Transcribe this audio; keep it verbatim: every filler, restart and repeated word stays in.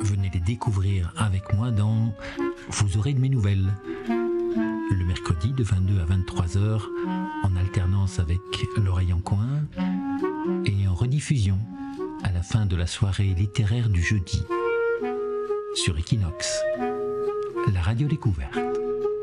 venez les découvrir avec moi dans Vous aurez de mes nouvelles. Le mercredi de vingt-deux à vingt-trois heures, en alternance avec l'oreille en coin, et en rediffusion à la fin de la soirée littéraire du jeudi sur Equinox, la radio découverte.